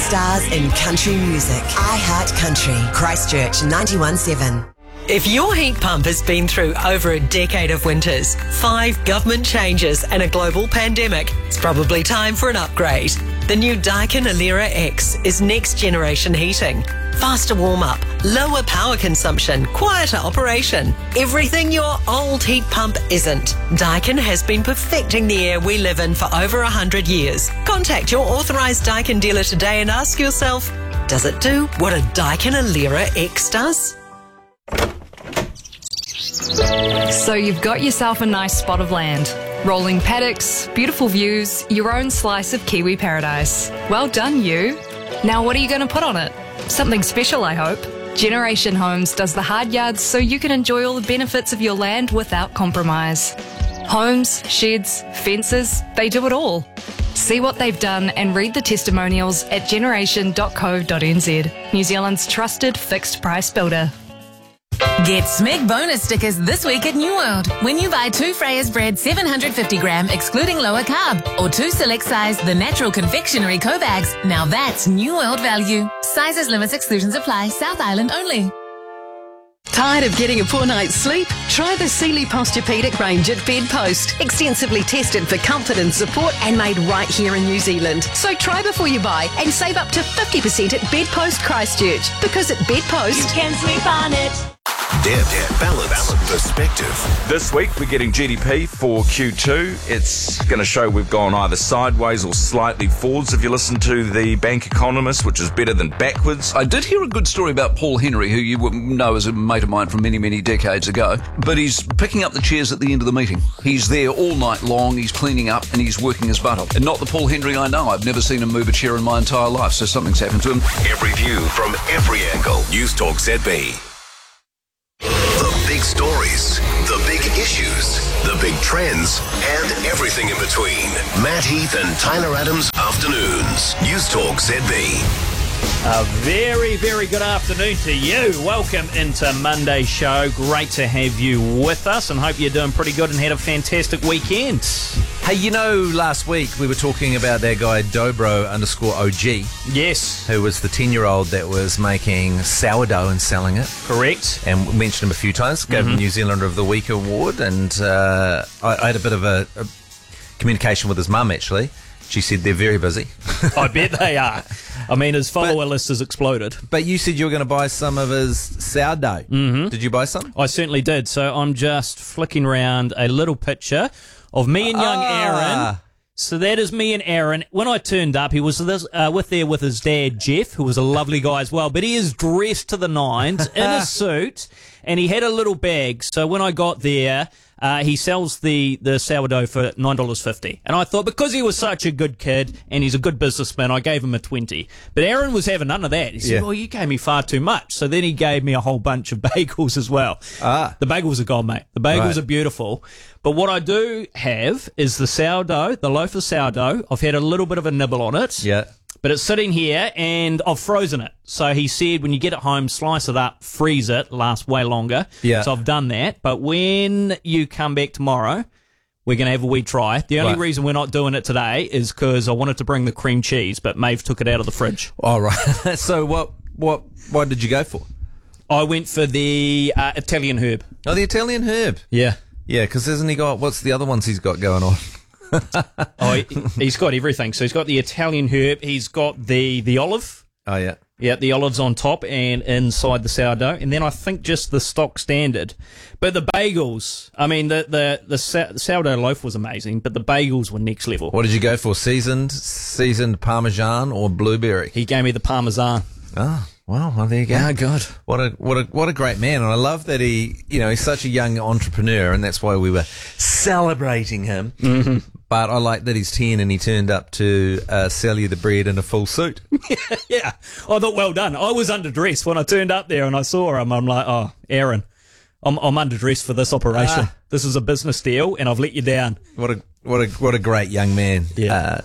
Stars in country music. I Heart Country. Christchurch 91.7. If your heat pump has been through over a decade of winters, 5 government changes and a global pandemic, it's probably time for an upgrade. The new Daikin Alera X is next generation heating. Faster warm-up, lower power consumption, quieter operation. Everything your old heat pump isn't. Daikin has been perfecting the air we live in for over 100 years. Contact your authorised Daikin dealer today and ask yourself, does it do what a Daikin Alera X does? So you've got yourself a nice spot of land. Rolling paddocks, beautiful views, your own slice of Kiwi paradise. Well done, you. Now what are you going to put on it? Something special, I hope. Generation Homes does the hard yards so you can enjoy all the benefits of your land without compromise. Homes, sheds, fences, they do it all. See what they've done and read the testimonials at generation.co.nz, New Zealand's trusted fixed price builder. Get SMEG bonus stickers this week at New World when you buy 2 Freya's Bread 750 gram excluding lower carb or 2 select size The Natural Confectionery Co-Bags. Now that's New World value. Sizes, limits, exclusions apply. South Island only. Tired of getting a poor night's sleep? Try the Sealy Posturepedic range at Bedpost. Extensively tested for comfort and support and made right here in New Zealand. So try before you buy and save up to 50% at Bedpost Christchurch. Because at Bedpost, you can sleep on it. Depth, balance, perspective. This week we're getting GDP for Q2. It's going to show we've gone either sideways or slightly forwards if you listen to the Bank Economist, which is better than backwards. I did hear a good story about Paul Henry, who you know as a mate of mine from many, many decades ago, but he's picking up the chairs at the end of the meeting. He's there all night long, he's cleaning up and he's working his butt off. And not the Paul Henry I know. I've never seen him move a chair in my entire life, so something's happened to him. Every view from every angle. News Talk ZB. The big stories, the big issues, the big trends, and everything in between. Matt Heath and Tyler Adams Afternoons. News Talk ZB. A very, very good afternoon to you. Welcome into Monday's show. Great to have you with us and hope you're doing pretty good and had a fantastic weekend. Hey, you know, last week we were talking about that guy Dobro_OG. Yes. Who was the 10-year-old that was making sourdough and selling it. Correct. And we mentioned him a few times. Gave him New Zealander of the Week award. And I had a bit of a communication with his mum, actually. She said they're very busy. I bet they are. I mean, his follower list has exploded. But you said you were going to buy some of his sourdough. Mm-hmm. Did you buy some? I certainly did. So I'm just flicking around a little picture of me and young Aaron. So that is me and Aaron. When I turned up, he was with his dad, Jeff, who was a lovely guy as well. But he is dressed to the nines in a suit, and he had a little bag. So when I got there, he sells the sourdough for $9.50. And I thought, because he was such a good kid and he's a good businessman, I gave him a 20. But Aaron was having none of that. He said, well, you gave me far too much. So then he gave me a whole bunch of bagels as well. The bagels are gone, mate. The bagels are beautiful. But what I do have is the sourdough, the loaf of sourdough. I've had a little bit of a nibble on it. Yeah. But it's sitting here, and I've frozen it. So he said when you get it home, slice it up, freeze it, lasts way longer. Yeah. So I've done that. But when you come back tomorrow, we're going to have a wee try. The only reason we're not doing it today is because I wanted to bring the cream cheese, but Maeve took it out of the fridge. All right. So what did you go for? I went for the Italian herb. Oh, the Italian herb. Yeah. Yeah, because hasn't he got, what's the other ones he's got going on? He's got everything. So he's got the Italian herb. He's got the olive. Oh, yeah. Yeah, the olives on top and inside the sourdough. And then I think just the stock standard. But the bagels, I mean, the sourdough loaf was amazing, but the bagels were next level. What did you go for? Seasoned Parmesan or blueberry? He gave me the Parmesan. Oh, well, there you go. Oh, God. What a great man. And I love that he's such a young entrepreneur, and that's why we were celebrating him. Mm-hmm. But I like that he's 10 and he turned up to sell you the bread in a full suit. Yeah. I thought, well done. I was underdressed when I turned up there and I saw him. I'm like, oh, Aaron, I'm underdressed for this operation. This is a business deal and I've let you down. What a great young man. Yeah.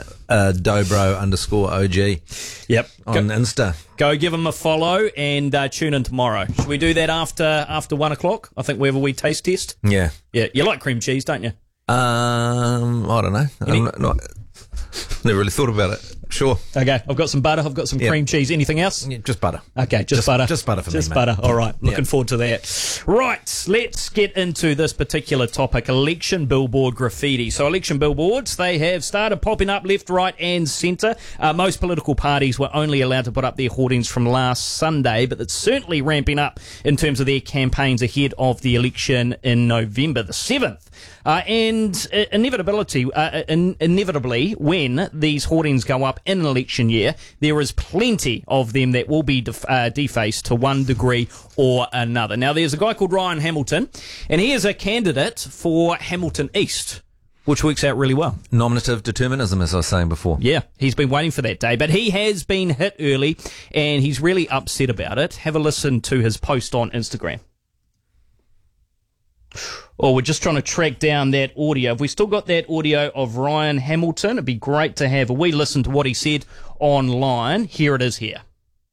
Dobro_OG. Yep. On Insta. Go give him a follow and tune in tomorrow. Should we do that after 1 o'clock? I think we have a wee taste test. Yeah. Yeah. You like cream cheese, don't you? I don't know. Never really thought about it. Sure. Okay, I've got some butter. I've got some cream cheese. Anything else? Yeah, just butter. Okay, just butter. Just butter for me, Just mate. butter. All right, looking forward to that. Right, let's get into this particular topic, election billboard graffiti. So election billboards, they have started popping up left, right and centre. Most political parties were only allowed to put up their hoardings from last Sunday, but it's certainly ramping up in terms of their campaigns ahead of the election in November the 7th. And inevitably, when these hoardings go up in an election year, there is plenty of them that will be defaced to one degree or another. Now, there's a guy called Ryan Hamilton, and he is a candidate for Hamilton East, which works out really well. Nominative determinism, as I was saying before. Yeah, he's been waiting for that day, but he has been hit early, and he's really upset about it. Have a listen to his post on Instagram. Or we're just trying to track down that audio. Have we still got that audio of Ryan Hamilton? It'd be great to have a wee listen to what he said online. Here it is here.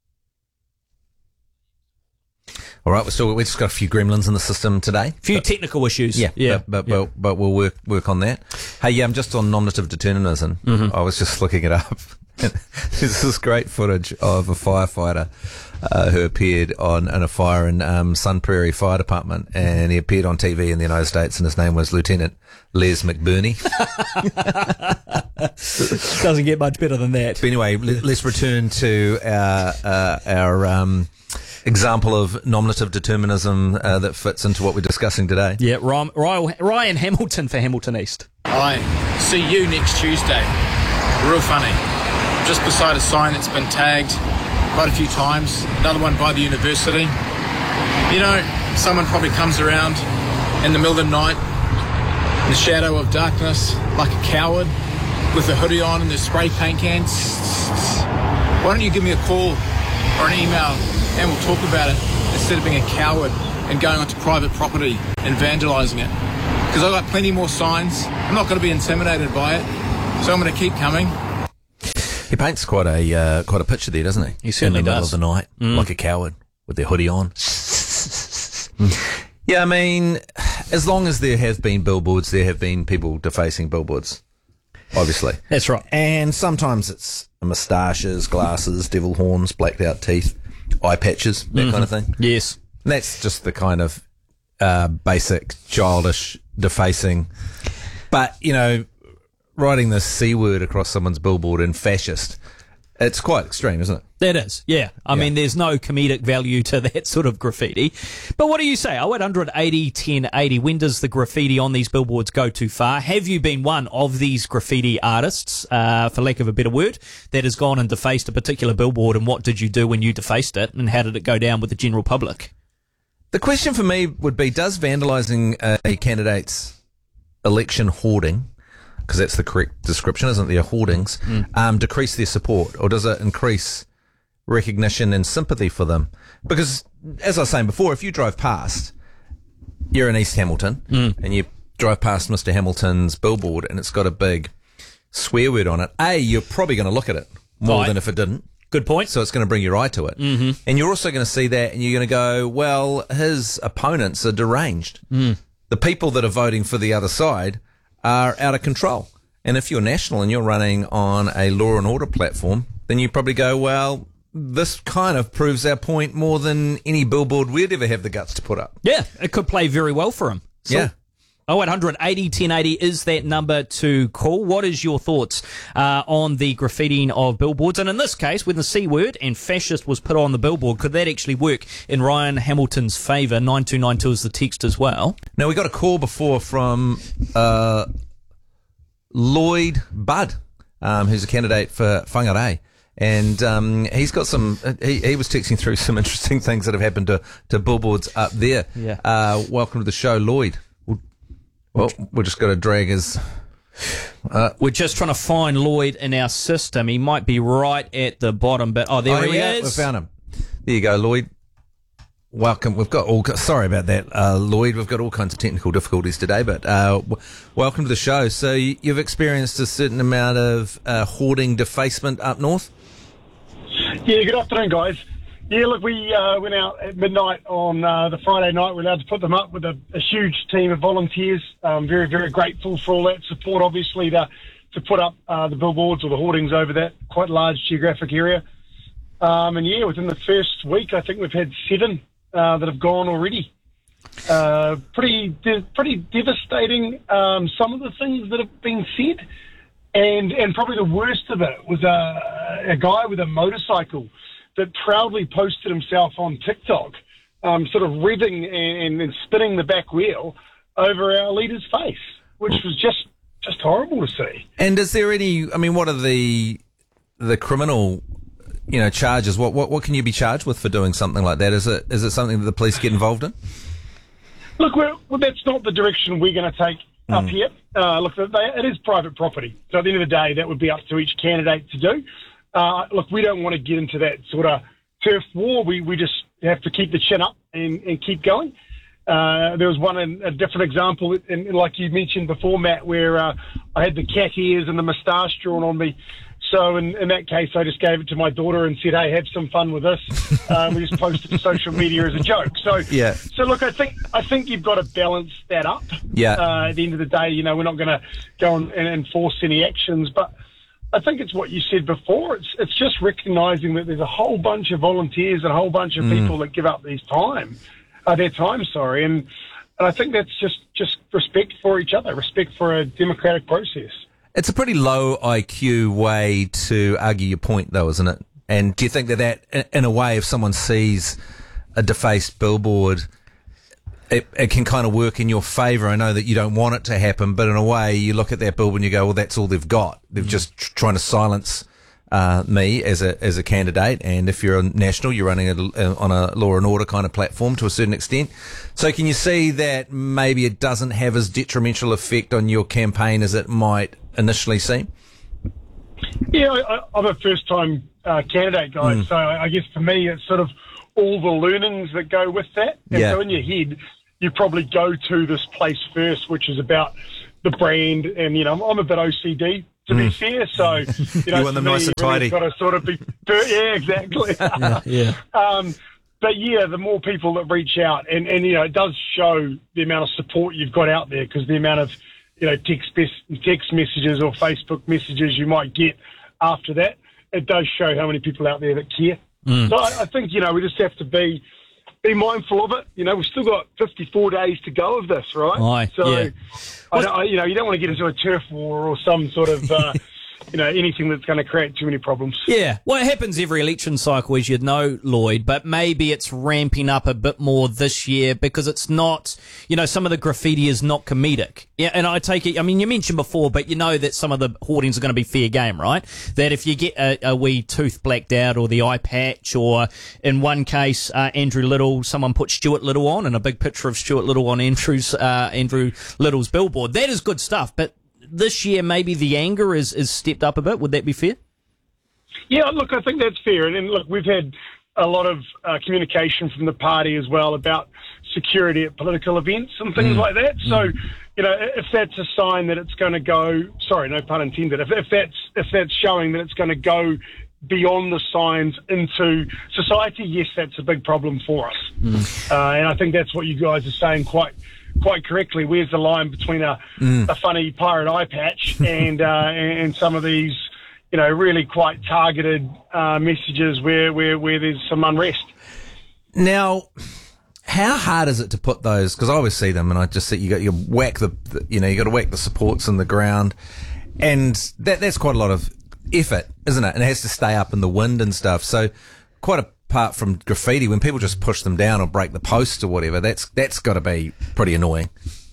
All right, we just got a few gremlins in the system today. A few technical issues. Yeah. But we'll work on that. Hey, I'm just on nominative determinism. I was just looking it up. There's this great footage of a firefighter who appeared in a fire in Sun Prairie Fire Department, and he appeared on TV in the United States, and his name was Lieutenant Les McBurney. Doesn't get much better than that. But anyway, let's return to our example of nominative determinism that fits into what we're discussing today. Yeah, Ryan Hamilton for Hamilton East. Hi, see you next Tuesday. Real funny. Just beside a sign that's been tagged quite a few times, another one by the university. You know, someone probably comes around in the middle of the night, in the shadow of darkness, like a coward, with a hoodie on and their spray paint cans. Why don't you give me a call or an email and we'll talk about it instead of being a coward and going onto private property and vandalising it. Because I've got plenty more signs. I'm not going to be intimidated by it, so I'm going to keep coming. He paints quite a picture there, doesn't he? He certainly in the middle does. of the night, like a coward with their hoodie on. Yeah, I mean, as long as there have been billboards, there have been people defacing billboards, obviously. That's right. And sometimes it's moustaches, glasses, devil horns, blacked out teeth, eye patches, that kind of thing. Yes. And that's just the kind of basic childish defacing. But, you know, writing the C word across someone's billboard in fascist, it's quite extreme, isn't it? That is, yeah. I mean, there's no comedic value to that sort of graffiti. But what do you say? 0800 80 1080. When does the graffiti on these billboards go too far? Have you been one of these graffiti artists, for lack of a better word, that has gone and defaced a particular billboard, and what did you do when you defaced it, and how did it go down with the general public? The question for me would be, does vandalising a candidate's election hoarding, because that's the correct description, isn't it? Their hoardings, decrease their support, or does it increase recognition and sympathy for them? Because, as I was saying before, if you drove past, you're in East Hamilton, and you drive past Mr. Hamilton's billboard, and it's got a big swear word on it, you're probably going to look at it more than if it didn't. Good point. So it's going to bring your eye to it. And you're also going to see that, and you're going to go, well, his opponents are deranged. The people that are voting for the other side are out of control. And if you're national and you're running on a law and order platform, then you probably go, well, this kind of proves our point more than any billboard we'd ever have the guts to put up. Yeah, it could play very well for him. So, yeah. 0800 80 1080 is that number to call. What is your thoughts on the graffitiing of billboards? And in this case, when the C word and fascist was put on the billboard, could that actually work in Ryan Hamilton's favour? 9292 is the text as well. Now, we got a call before from Lloyd Budd, who's a candidate for Whangarei. And he's got some. He was texting through some interesting things that have happened to billboards up there. Yeah. Welcome to the show, Lloyd. Well, we're just got to drag his. We're just trying to find Lloyd in our system. He might be right at the bottom, but there he is. We found him. There you go, Lloyd. Welcome. We've got sorry about that, Lloyd. We've got all kinds of technical difficulties today, but welcome to the show. So you've experienced a certain amount of hoarding defacement up north? Yeah, good afternoon, guys. Yeah, look, we went out at midnight on the Friday night. We're allowed to put them up with a huge team of volunteers. Very, very grateful for all that support. Obviously, the to put up the billboards or the hoardings over that quite large geographic area. And yeah, within the first week, I think we've had 7 that have gone already. Pretty devastating. Some of the things that have been said, and probably the worst of it was a guy with a motorcycle that proudly posted himself on TikTok, sort of revving and spinning the back wheel over our leader's face, which was just horrible to see. And is there any? I mean, what are the criminal, charges? What can you be charged with for doing something like that? Is it something that the police get involved in? Look, that's not the direction we're going to take up here. Look, it is private property, so at the end of the day, that would be up to each candidate to do. Look, we don't want to get into that sort of turf war. We just have to keep the chin up and keep going. There was a different example, and like you mentioned before, Matt, where I had the cat ears and the moustache drawn on me. So in that case, I just gave it to my daughter and said, "Hey, have some fun with this." We just posted to social media as a joke. So yeah. So look, I think you've got to balance that up. Yeah. At the end of the day, we're not going to go and enforce any actions, but I think it's what you said before. It's just recognising that there's a whole bunch of volunteers and a whole bunch of people that give up their time, and I think that's just respect for each other, respect for a democratic process. It's a pretty low IQ way to argue your point, though, isn't it? And do you think that in a way, if someone sees a defaced billboard, it can kind of work in your favour? I know that you don't want it to happen, but in a way, you look at that billboard and you go, well, that's all they've got. They've just trying to silence me as a candidate. And if you're a national, you're running on a law and order kind of platform to a certain extent. So can you see that maybe it doesn't have as detrimental effect on your campaign as it might initially seem? Yeah, I'm a first-time candidate, guys, so I guess for me it's sort of all the learnings that go with that. And so in your head, you probably go to this place first, which is about the brand, and I'm a bit OCD, to be fair, so you want them nice and tidy. Got to sort of be, yeah, exactly. yeah. But yeah, the more people that reach out, and it does show the amount of support you've got out there, because the amount of text messages or Facebook messages you might get after that, it does show how many people out there that care. So I think we just have to be mindful of it. We've still got 54 days to go of this, right? Aye, so yeah. you don't want to get into a turf war or some sort of anything that's going to create too many problems. Yeah, well, it happens every election cycle, as you'd know, Lloyd, but maybe it's ramping up a bit more this year because it's not, some of the graffiti is not comedic. Yeah, and I take it, you mentioned before, but that some of the hoardings are going to be fair game, right? That if you get a wee tooth blacked out or the eye patch, or in one case, Andrew Little, someone put Stuart Little on, and a big picture of Stuart Little on Andrew Little's billboard. That is good stuff, but this year, maybe the anger is stepped up a bit. Would that be fair? Yeah, look, I think that's fair. And look, we've had a lot of communication from the party as well about security at political events and things like that. So, if that's a sign that it's going to go, sorry, no pun intended, if that's showing that it's going to go beyond the signs into society, yes, that's a big problem for us. And I think that's what you guys are saying quite correctly. Where's the line between a funny pirate eye patch and some of these, really quite targeted messages where there's some unrest? Now, how hard is it to put those? Because I always see them, and I just see you whack you got to whack the supports in the ground, and that's quite a lot of effort, isn't it? And it has to stay up in the wind and stuff. So, quite apart from graffiti, when people just push them down or break the posts or whatever, that's got to be pretty annoying.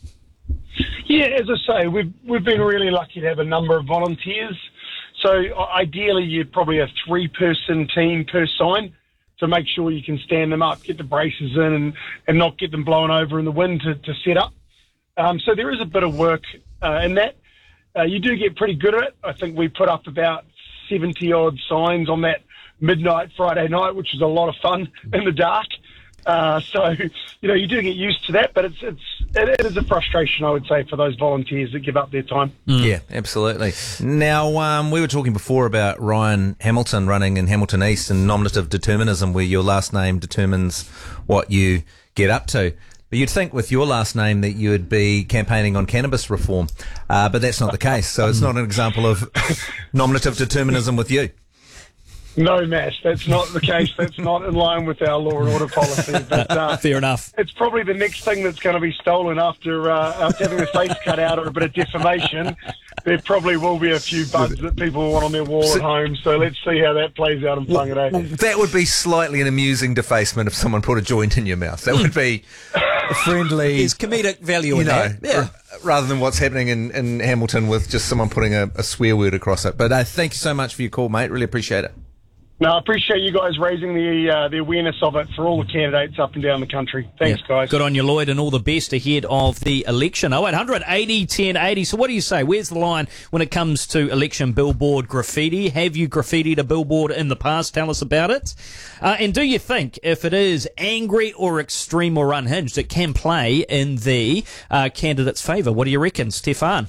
Yeah, as I say, we've been really lucky to have a number of volunteers. So ideally, you're probably a 3-person team per sign to make sure you can stand them up, get the braces in, and not get them blown over in the wind to set up. So there is a bit of work in that. You do get pretty good at it. I think we put up about 70-odd signs on that midnight Friday night, which was a lot of fun in the dark. So, you do get used to that, but it is a frustration, I would say, for those volunteers that give up their time. Yeah, absolutely. Now, we were talking before about Ryan Hamilton running in Hamilton East and nominative determinism, where your last name determines what you get up to. But you'd think with your last name that you would be campaigning on cannabis reform, but that's not the case. So it's not an example of nominative determinism with you. No, Matt, that's not the case. That's not in line with our law and order policy. But, fair enough. It's probably the next thing that's going to be stolen after having the face cut out or a bit of defamation. There probably will be a few buds that people want on their wall at home. So let's see how that plays out in Whangarei. That would be slightly an amusing defacement if someone put a joint in your mouth. That would be friendly. There's comedic value in that. Yeah. Rather than what's happening in Hamilton with just someone putting a swear word across it. But thank you so much for your call, mate. Really appreciate it. No, I appreciate you guys raising the awareness of it for all the candidates up and down the country. Thanks, guys. Good on you, Lloyd, and all the best ahead of the election. 0800 80 1080. So what do you say? Where's the line when it comes to election billboard graffiti? Have you graffitied a billboard in the past? Tell us about it. And do you think if it is angry or extreme or unhinged, it can play in the candidate's favour? What do you reckon, Stefan?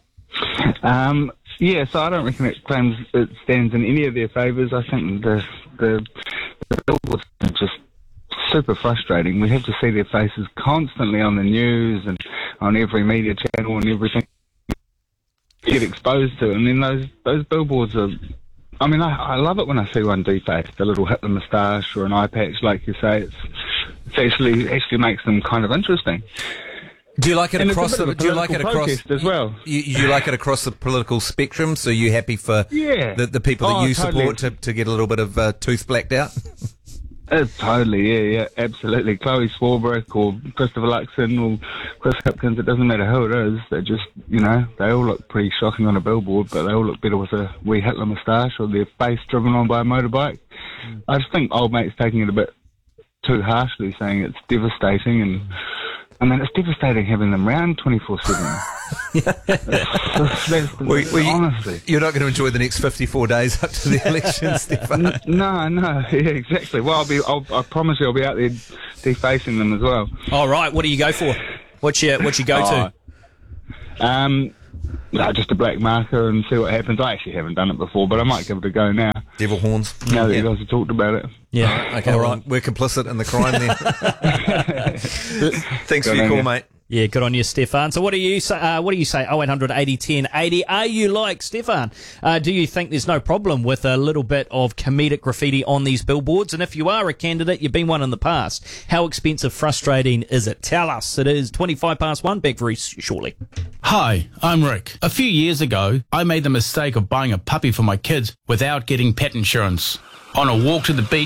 Yeah, so I don't reckon it stands in any of their favours. I think the billboards are just super frustrating. We have to see their faces constantly on the news and on every media channel and everything get exposed to. And then those billboards are... I mean, I love it when I see one defaced, a little Hitler moustache or an eye patch, like you say. It actually makes them kind of interesting. Do you like it across the? Do you like it across as well? You like it across the political spectrum? So you happy for the people that you support to get a little bit of tooth blacked out? Totally, yeah, absolutely. Chloe Swarbrick or Christopher Luxon or Chris Hipkins, it doesn't matter who it is. They just, they all look pretty shocking on a billboard, but they all look better with a wee Hitler moustache or their face driven on by a motorbike. I just think old mate's taking it a bit too harshly, saying it's devastating and. I mean, it's devastating having them round 24/7. Honestly. You're not going to enjoy the next 54 days up to the election, Stefan. No, yeah, exactly. Well, I promise you I'll be out there defacing them as well. All right, what do you go for? What's your go-to? Just a black marker and see what happens. I actually haven't done it before, but I might give it a go now. Devil horns. Now that you guys have talked about it. Yeah. Okay, all right. We're complicit in the crime then. Thanks for your call, mate. Yeah, good on you, Stefan. So what do you say? 0800 80 10 80. Are you like Stefan? Do you think there's no problem with a little bit of comedic graffiti on these billboards? And if you are a candidate, you've been one in the past, how expensive, frustrating is it? Tell us. It is 1:25. Back very shortly. Hi, I'm Rick. A few years ago, I made the mistake of buying a puppy for my kids without getting pet insurance. On a walk to the beach,